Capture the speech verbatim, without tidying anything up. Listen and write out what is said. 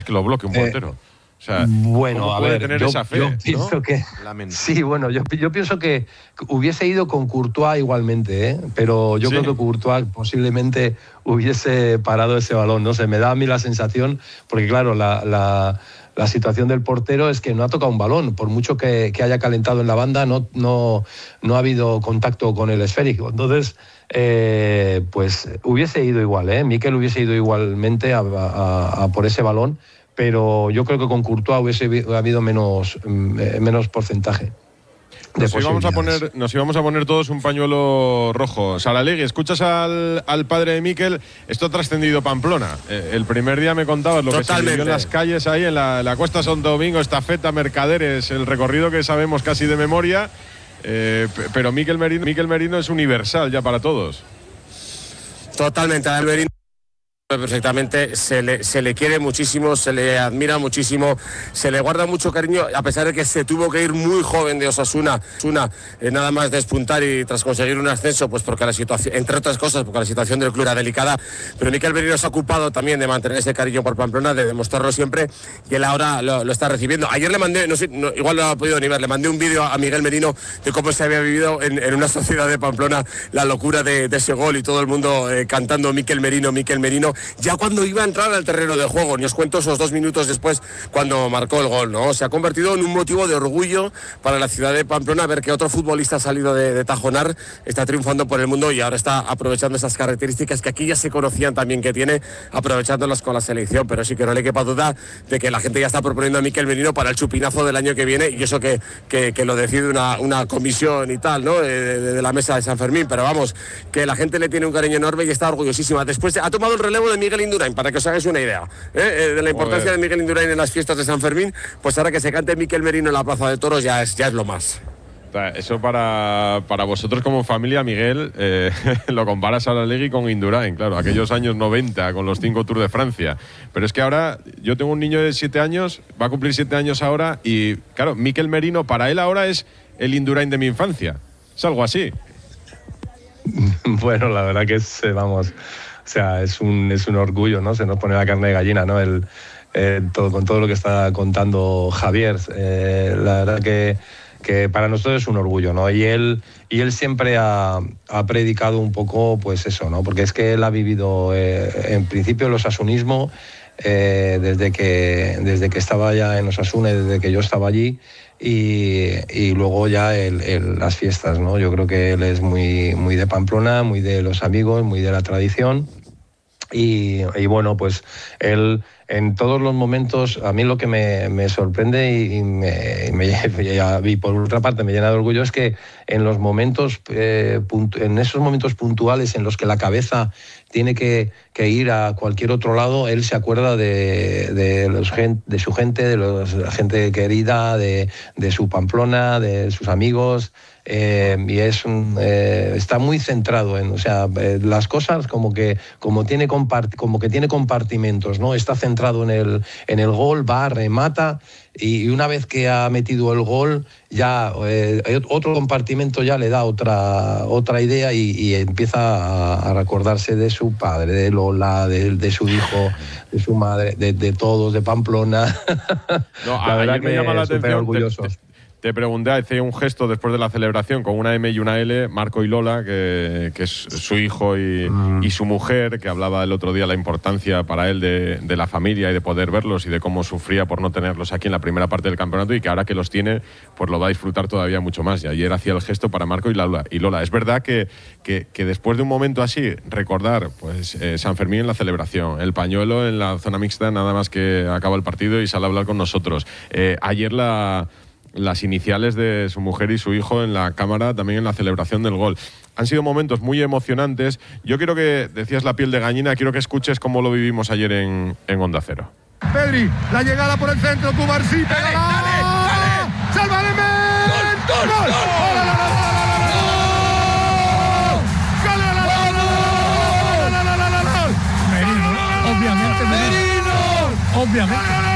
que lo bloquee un portero. Eh, o sea, bueno, ¿cómo a puede ver, tener yo, esa fe, yo pienso ¿no? que sí, bueno, yo, yo pienso que hubiese ido con Courtois igualmente, ¿eh? Pero yo sí. creo que Courtois posiblemente hubiese parado ese balón, no sé, me da a mí la sensación, porque claro, la, la, la situación del portero es que no ha tocado un balón, por mucho que, que haya calentado en la banda, no, no, no ha habido contacto con el esférico, entonces eh, pues hubiese ido igual, ¿eh? Mikel hubiese ido igualmente a, a, a por ese balón, pero yo creo que con Courtois hubiese habido menos, menos porcentaje. Nos íbamos, a poner, nos íbamos a poner todos un pañuelo rojo. Saralegui, escuchas al, al padre de Mikel. Esto ha trascendido Pamplona. Eh, el primer día me contabas lo Totalmente. que se vivió en las calles ahí, en la, la Cuesta Santo Domingo, Estafeta, Mercaderes, el recorrido que sabemos casi de memoria. Eh, pero Mikel Merino, Mikel Merino es universal ya para todos. Totalmente, Adel Merino. Perfectamente, se le, se le quiere muchísimo, se le admira muchísimo, se le guarda mucho cariño, a pesar de que se tuvo que ir muy joven de Osasuna, Osasuna eh, nada más despuntar y tras conseguir un ascenso, pues porque la situación, entre otras cosas, porque la situación del club era delicada, pero Mikel Merino se ha ocupado también de mantener ese cariño por Pamplona, de demostrarlo siempre, y él ahora lo, lo está recibiendo. Ayer le mandé, no sé, no, igual no lo ha podido ni ver, le mandé un vídeo a Miguel Merino de cómo se había vivido en, en una sociedad de Pamplona la locura de, de ese gol y todo el mundo eh, cantando Mikel Merino, Mikel Merino. Ya cuando iba a entrar al terreno de juego, ni os cuento esos dos minutos después cuando marcó el gol, ¿no? Se ha convertido en un motivo de orgullo para la ciudad de Pamplona ver que otro futbolista ha salido de, de Tajonar, está triunfando por el mundo y ahora está aprovechando esas características que aquí ya se conocían también que tiene, aprovechándolas con la selección, pero sí que no le quepa duda de que la gente ya está proponiendo a Mikel Merino para el chupinazo del año que viene y eso que, que, que lo decide una, una comisión y tal, ¿no? De, de, de la mesa de San Fermín, pero vamos, que la gente le tiene un cariño enorme y está orgullosísima. Después ha tomado el relevo de Miguel Indurain, para que os hagáis una idea ¿eh? de la importancia de Miguel Indurain en las fiestas de San Fermín, pues ahora que se cante Mikel Merino en la Plaza de Toros ya es, ya es lo más. Eso para, para vosotros como familia, Miguel, eh, lo comparas a Saralegui con Indurain, claro, aquellos años noventa con los cinco Tours de Francia. Pero es que ahora, yo tengo un niño de siete años, va a cumplir siete años ahora, y claro, Mikel Merino para él ahora es el Indurain de mi infancia. Es algo así. Bueno, la verdad que es, vamos... O sea, es un, es un orgullo, ¿no? Se nos pone la carne de gallina, ¿no? El, eh, todo, con todo lo que está contando Javier. Eh, la verdad que, que para nosotros es un orgullo, ¿no? Y él, y él siempre ha, ha predicado un poco, pues eso, ¿no? Porque es que él ha vivido, eh, en principio, el osasunismo eh, desde, que, desde que estaba ya en Osasuna y desde que yo estaba allí. Y, y luego ya el, el, las fiestas, ¿no? Yo creo que él es muy, muy de Pamplona, muy de los amigos, muy de la tradición. Y, y bueno, pues él en todos los momentos, a mí lo que me, me sorprende y, y, me, y, me, y por otra parte me llena de orgullo es que en los momentos, eh, en esos momentos puntuales en los que la cabeza tiene que, que ir a cualquier otro lado, él se acuerda de, de, los, de su gente, de los, la gente querida, de, de su Pamplona, de sus amigos. Eh, y es un, eh, está muy centrado en, o sea, eh, las cosas como que como tiene compart, como que tiene compartimentos, ¿no? Está centrado en el en el gol, va, remata y, y una vez que ha metido el gol ya eh, otro compartimento ya le da otra otra idea y, y empieza a, a recordarse de su padre, de Lola, de, de su hijo, de su madre, de, de todos, de Pamplona. No, la verdad que me llama la atención. Orgullosos. Te, te... Te pregunté, hice un gesto después de la celebración con una M y una L, Marco y Lola, que, que es su hijo y, mm. y su mujer, que hablaba el otro día la importancia para él de, de la familia y de poder verlos y de cómo sufría por no tenerlos aquí en la primera parte del campeonato y que ahora que los tiene, pues lo va a disfrutar todavía mucho más. Y ayer hacía el gesto para Marco y Lola. Y Lola. Es verdad que, que, que después de un momento así, recordar pues eh, San Fermín en la celebración, el pañuelo en la zona mixta nada más que acaba el partido y sale a hablar con nosotros. Eh, ayer la... las iniciales de su mujer y su hijo en la cámara, también en la celebración del gol. Han sido momentos muy emocionantes. Yo quiero que, decías la piel de gallina, quiero que escuches cómo lo vivimos ayer en, en Onda Cero. Pedri, la llegada por el centro, Cubarsí, dale, dale, dale. ¡Salva de ¡Gol, gol, gol! ¡Gol! Merino, obviamente Merino. Obviamente.